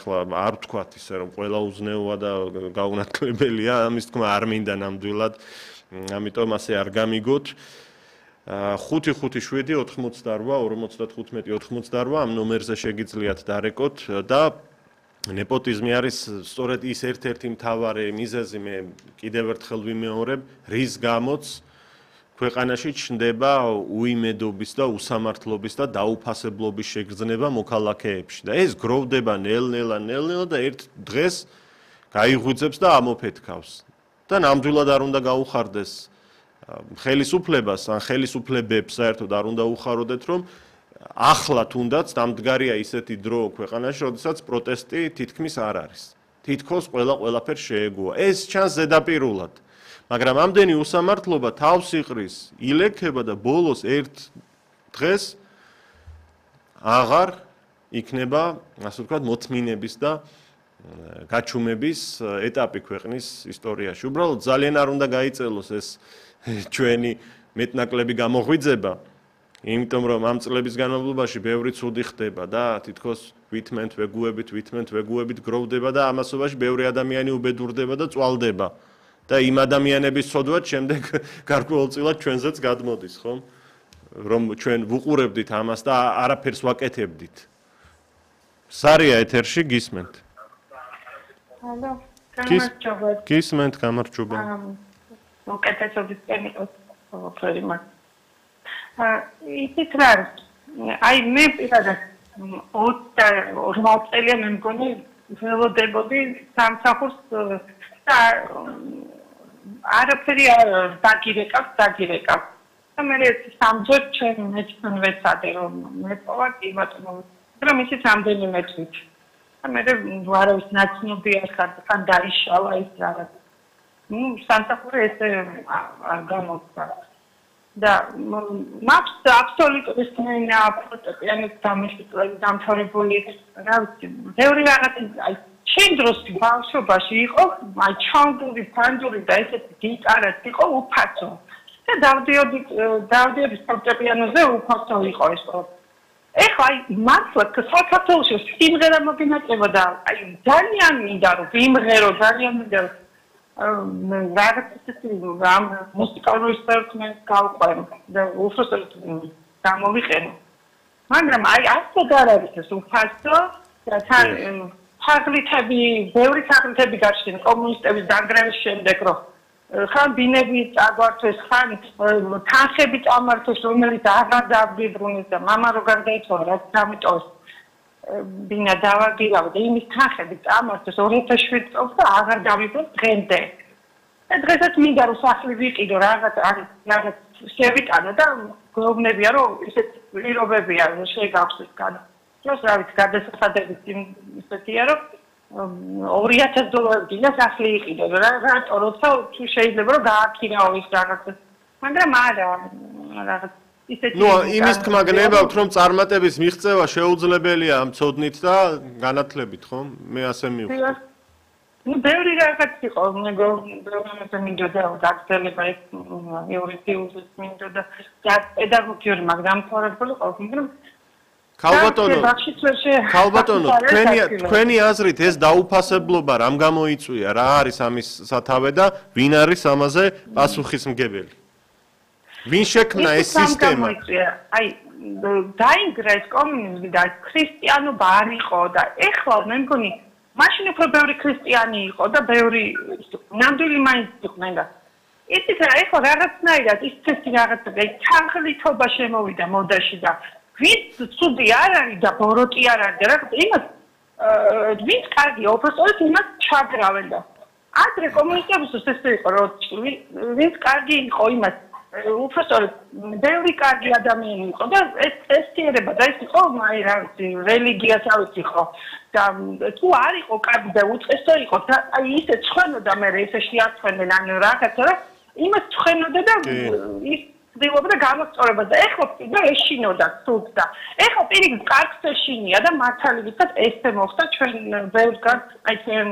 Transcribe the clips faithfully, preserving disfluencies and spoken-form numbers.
ახლა არ ვთქვათ ისე რომ ყველა უზნეოა და გაუნათლებელია, ამის თქმა არ მინდა ნამდვილად. ამიტომ ასე არ გამიგოთ. ხუთი ხუთი შვიდი ოთხმოცდაორვა ორმოცდათხუთმეტი ოთხმოცდაორვა ამ ნომერზე შეგიძლიათ დარეკოთ და ნეპოტიზმი არის სწორედ ის ერთ-ერთი მთავარი მიზეზი მე კიდევ ერთხელ ვიმეორებ, რის გამოც ქვეყანაში ჩნდება უიმედობის და უსამართლობის და დაუფასებლობის შეგრძნება მოქალაქეებში და ეს გროვდება ნელ-ნელა ნელ-ნელა და ერთ დღეს გაიღვიძებს და ამოფეთქავს და ნამდვილად არ უნდა გაუხარდეს ხელისუფლებას ან ხელისუფლებებს საერთოდ არ უნდა უხაროდეთ რომ ახლა თუნდაც დამდგარია ისეთი დრო ქვეყანაში, როდესაც პროტესტი თითქმის არ არის. თითქოს ყველა ყველაფერს შეეგუა. ეს ჩანს ზედაპირულად. მაგრამ ამდენი უსამართლობა თავს იყრის, ილექება და ბოლოს ერთ დღეს აღარ იქნება, ასე ვთქვათ, მოთმინების და გაჩუმების ეტაპი ქვეყნის ისტორიაში. უბრალოდ ძალიან არ უნდა გაიწელოს ეს ჩვენი მეტნაკლები გამოღვიძება. იმიტომ რომ ამ წლების განმავლობაში ბევრი ცუდი ხდება და თითქოს ვითმენთ ვეგუებით, ვითმენთ ვეგუებით გროვდება და ამასობაში ბევრი ადამიანი უბედურდება და წვალდება. და იმ ადამიანების ცოდვაც შემდეგ გარკვეულწილად ჩვენზეც გადმოდის, ხომ? რომ ჩვენ ვუყურებდით ამას და არაფერს ვაკეთებდით. სარია ეთერში გისმენთ? ჰალო, გამარჯობა. გისმენთ, გამარჯობა. მოკეთებდით კენიკოს პროგრამა. იცით რა არის? აი მე პირადად ოცდაორ წელია მე მგონი ველოდებოდი სამსახურს და არაფერი არ დაგირეკავს, დაგირეკავს. და მე სამჯერ ჩვენ მეცნ ვეცადე რომ მეპოვა კი ბატონო, მაგრამ ისიც რამდენიმე თვით. და მე ვარავის ნაცნობი არ ხარ, თან დაიშალა ის რაღაც. ნუ სამსახური ესე არ გამოდგა. და მაქვს აბსოლუტური სმენა პროტოტიპის დამშტოები დამთავრებული რა ვიცი ბევრი რაღაცა აი ჩემ დროს ბავშვობაში იყო აი ჩანდური ფანდური და ესეთი გიტარაც იყო უფასო და დავდიოდი დავდიოდი ფორტეპიანოზე უფასო იყო ეს ეხლა აი მართლა საქართველოს სიმღერა მოგინაწევა და აი ძალიან მინდა რომ ვიმღერო ძალიან მინდა რაღაც ისეთი რამ მუსიკალური ინსტრუმენტს გავყვენ და უბრალოდ გამოვიყენო. მაგრამ აი ასე არ არის ეს უფასო და თან თაღლითები, ბევრი თაღლითები გაჩნდნენ კომუნისტების დანგრევის შემდეგ, რომ ხან ბინები წაგვართვეს, ხან თანხები წამართვეს, რომელიც აღარ დააბრუნეს და მამა რო გარდაიცვალა, რაც დამიტოვეს ბინა დავაგირავდა იმის თანხები წამართვეს ორი ათას შვიდი წელს და აღარ დავიბრუნე დღემდე. და დღესაც მინდა რომ სახლი ვიყიდო რაღაც არის რაღაც შევიტანო და გეუბნებია რომ ისეთ პირობებია რომ შეგახსოვს განა. დროს რა ვიცი გადასახადებით ისეთია რომ ორი ათას დოლარი დინა სახლი იყიდო რა რატო როცა თუ შეიძლება რომ გააქირაო ის რაღაც. მაგრამ არა რაღაც ნუ იმის თქმა გნებავთ რომ წარმატების მიღწევა შეუძლებელია ამ ცოდნით და განათლებით, ხო? მე ასე მივხვდი. ნუ ბევრი რაღაც იყო, მე გონებდა მინდოდა გაგრძელება ეს ევროპის მინდოდა და პედაგოგიური მაგდამთავრებული ყოფილი, მაგრამ ქალბატონო, ქალბატონო, თქვენი თქვენი აზრით ეს დაუფასებლობა რამ გამოიწვია, რა არის ამის სათავე და ვინ არის ამაზე პასუხისმგებელი? ვინ შექმნა ეს სისტემა? აი დაინგრა ეს კომუნიზმი და ქრისტიანობა არ იყო და ეხლა მე მგონი მაშინ უფრო ბევრი ქრისტიანი იყო და ბევრი ნამდვილი მაინც იყვნენ და იცით რა ეხლა რაღაცნაირად ისეთი რაღაცა და თანხლითობა შემოვიდა მოდაში და ვინც ცუდი არ არის და ბოროტი არ არის და რაღაც იმას ვინც კარგი ოპრესორს იმას ჩაგრავენ და ადრე კომუნისტებისთვის ესე იყო რომ ვინც კარგი იყო იმას უბრალოდ ბევრი კარგი ადამიანი იყო და ეს წესიერება და ეს იყო აი რა ვიცი რელიგიას არ ვიცი ხო და თუ არ იყო კარგი და უწესო იყო და აი ისე ცხენოდა მე ესე შეაცვენენ ანუ რაღაცა რა იმას ცხენოდა და ის ძილობდა გამოსწორება და ეხლა და ეშინოდა სულ და ეხლა პირიქით კარგს ეშინია და მართალი ვიცით ესე მოხდა ჩვენ ბევრ კარგს აი ჩვენ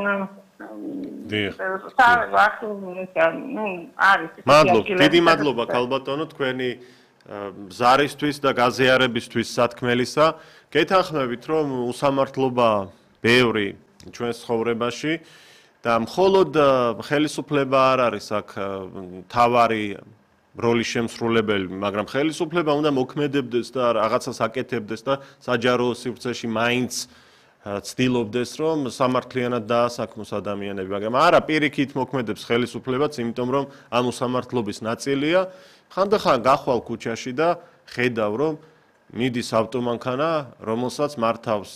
მადლობა, დიდი მადლობა ქალბატონო თქვენი ზარისთვის და გაზიარებისთვის სათქმელისა. გეთანხმებით რომ უსამართლობა ბევრი ჩვენს ცხოვრებაში და მხოლოდ ხელისუფლება არ არის აქ თავარი როლის შემსრულებელი, მაგრამ ხელისუფლება უნდა მოქმედებდეს და რაღაცას აკეთებდეს და საჯარო სივრცეში მაინც ცდილობდეს, რომ სამართლიანად დაასაქმოს ადამიანები, მაგრამ არა პირიქით მოქმედებს ხელისუფლებაც, იმიტომ რომ ამ უსამართლობის ნაწილია, ხანდახან გახვალ ქუჩაში და ხედავ, რომ მიდის ავტომანქანა, რომელსაც მართავს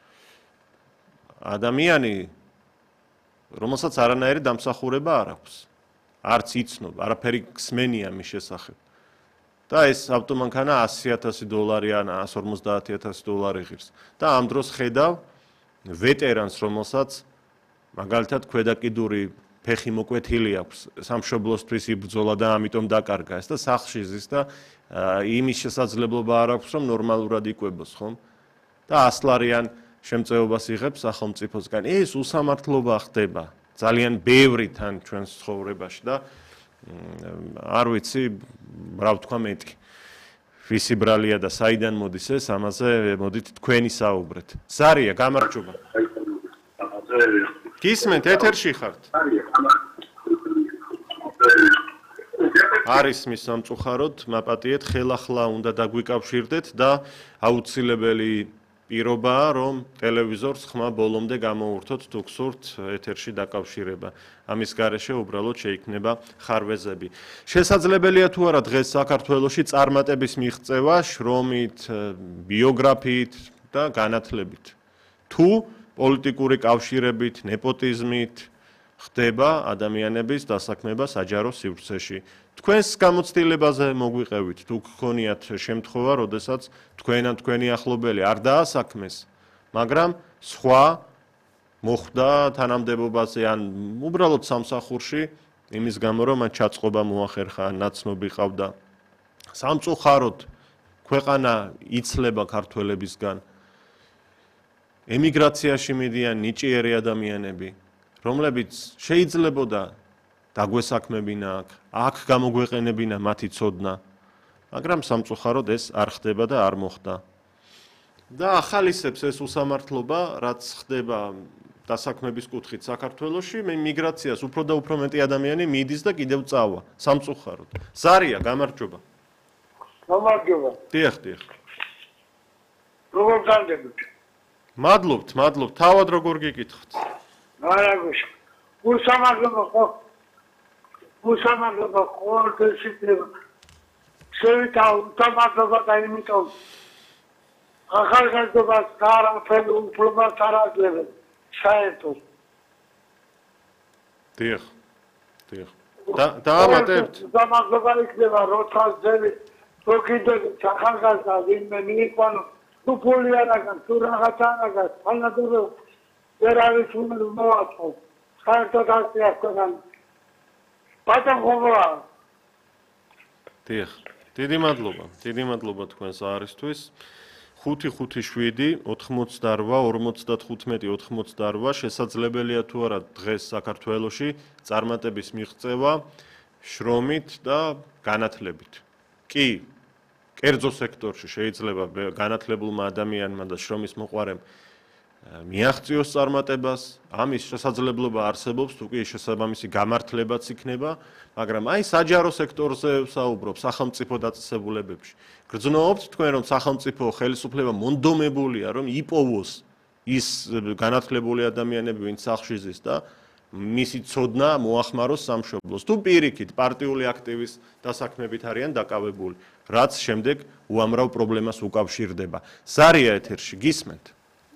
ადამიანი, რომელსაც არანაირი დამსახურება არ აქვს. არც იცნობ, არაფერი გსმენია მის შესახებ. და ეს ავტომანქანა ასი ათასი დოლარი ან εκατს ორმოცდაათი ათასი დოლარი ღირს. და ამ დროს ხედავ ვეტერანს, რომელსაც მაგალითად ქვედაკიდური ფეხი მოკვეთილი აქვს, სამშობლოსთვის იბრძოლა და ამიტომ დაკარგა ეს და სახლში ზის და იმის შესაძლებლობა არ აქვს, რომ ნორმალურად იკვებოს, ხომ? და ასლარიან შემწეობას იღებს სახელმწიფოსგან. ეს უსამართლობა ხდება. ძალიან ბევრი თან ჩვენს ცხოვრებაში და არ ვიცი, რა ვთქვა მეტი. ვისი ბრალია და საიდან მოდის ეს, ამაზე მოდით თქვენი საუბრეთ. ზარია, გამარჯობა. გისმენთ, ეთერში ხართ? არის მის სამწუხაროდ, მაპატიეთ, ხელახლა უნდა დაგვიკავშირდეთ და აუცილებელი პირობაა, რომ ტელევიზორს ხმა ბოლომდე გამოურთოთ, თუ გსურთ ეთერში დაკავშირება. ამის გარეშე უბრალოდ შეიქმნება ხარვეზები. შესაძლებელია თუ არა დღეს საქართველოში წარმატების მიღწევა შრომით, ბიოგრაფიით და განათლებით. თუ პოლიტიკური კავშირებით, nepotizmit ხდება ადამიანების დასაქმება საჯარო სივრცეში. თქვენს გამოცდილებაზე მოგვიყევით, თუ გქონიათ შემთხვევა, როდესაც თქვენ ან თქვენი ახლობელი არ დაასაქმეს, მაგრამ სხვა მოხდა თანამდებობაზე ან უბრალოდ სამსახურში, იმის გამო რომ მათ ჩაწყობა მოახერხა, ნაცნობი ყავდა. სამწუხაროდ ქვეყანა იცლება ქართველებისგან. ემიგრაციაში მიდიან ნიჭიერი ადამიანები, რომლებიც შეიძლებოდა დაგვესაქმებინა აქ, აქ გამოგვეყენებინა მათი ცოდნა, მაგრამ სამწუხაროდ ეს არ ხდება და არ მოხდა. და ახალისებს ეს უსამართლობა, რაც ხდება დასაქმების კუთხით საქართველოში, მიგრაციას უფრო და უფრო მეტი ადამიანი მიდის და კიდევ წავა, სამწუხაროდ. ზარია, გამარჯობა. გამარჯობა. დიახ, დიახ. როგორ განდებით? მადლობთ, მადლობთ. თავად როგორ გიკითხოთ? არა, გუშ. უსამართლობა ხო? უსამართლობა ყოველთვის იქნება. შევიდა უსამართლობა და იმიტომ ახალგაზრდობას არაფერ უფლებას არ აძლევენ საერთოდ. დიახ. დიახ. და დაამატებთ. უსამართლობა იქნება როთხას ძევით, თუ კიდევ ახალგაზრდა ვინმე მიიყვანო, თუ ფული არ აქვს, თუ რაღაცა არ აქვს, თანადროულად ვერ არის უნდა მოაწყო. საერთოდ ასე ახლა პატაღობა. დიახ. დიდი მადლობა. დიდი მადლობა თქვენს არისთვის. ხუთი ხუთი შვიდი ოთხმოცდარვა ორმოცდათხუთმეტი ოთხმოცდარვა შესაძლებელია თუ არა დღეს საქართველოში წარმატების მიღწევა შრომით და განათლებით. კი, კერძო სექტორში შეიძლება განათლებულმა ადამიანმა და შრომის მოყვარემ მიაღწიოს წარმატებას, ამის შესაძლებლობა არსებობს, თუ კი შესაბამისი გამართლებაც იქნება, მაგრამ აი საჯარო სექტორზე ვსაუბრობ, სახელმწიფო დაწესებულებებში. გრძნობთ თქვენ, რომ სახელმწიფო ხელისუფლება მონდომებულია, რომ იპოვოს ის განათლებული ადამიანები, ვინც სახლში ზის და მისი ცოდნა მოახმაროს სამშობლოს. თუ პირიქით პარტიული აქტივის დასაქმებით არიან დაკავებული, რაც შემდეგ უამრავ პრობლემას უკავშირდება. ზარია ეთერში, გისმენთ?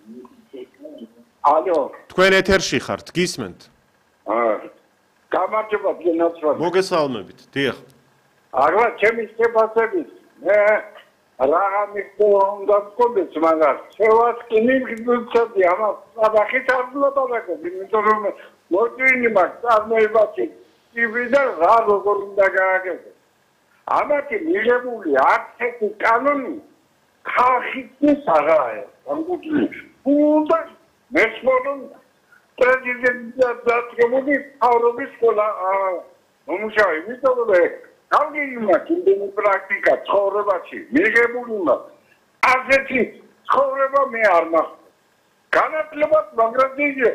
ალო. თქვენ ეთერში ხართ, გისმენთ? აა. გამარჯობა, გენაცვალე. მოგესალმებით, დიახ. არა, ჩემი შეფასებით, მე რა მიხდება უნდა მქონდეს, მაგრამ შევას კი მიგწევდი ამას, საბახით არ ვლაპარაკო, იმიტომ რომ მოწინი მაქვს წარმოებაში, იბიდა რა როგორ უნდა გააკეთო. ამათი მიღებული აქტი კანონი ხალხის აღაა, ამგუჭი. უნდა მესმოდონ პრეზიდენტის დაწესებული თავრობის სკოლა მომუშავე, იმიტომ რომ გავგიგიმა კიდევ პრაქტიკა ცხოვრებაში მიღებული მაქვს. ასეთი ცხოვრება მე არ მაქვს. განათლება მაგრამ დიდი